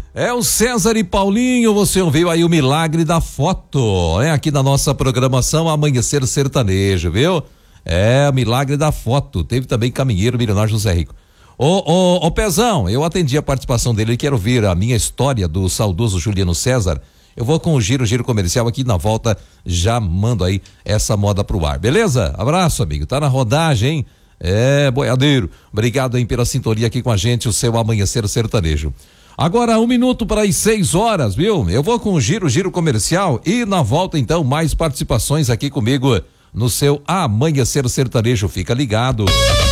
É o César e Paulinho, você ouviu aí o milagre da foto, aqui na nossa programação Amanhecer Sertanejo, viu? O milagre da foto, teve também Caminheiro Milionário José Rico. Ô Pezão, eu atendi a participação dele, quero ouvir a minha história do saudoso Juliano César. Eu vou com o giro comercial aqui, na volta já mando aí essa moda pro ar, beleza? Abraço, amigo, tá na rodagem, hein? Boiadeiro, obrigado aí pela sintonia aqui com a gente, o seu Amanhecer Sertanejo. Agora 1 minuto para as 6 horas, viu? Eu vou com o giro comercial e na volta então mais participações aqui comigo no seu Amanhecer Sertanejo, fica ligado.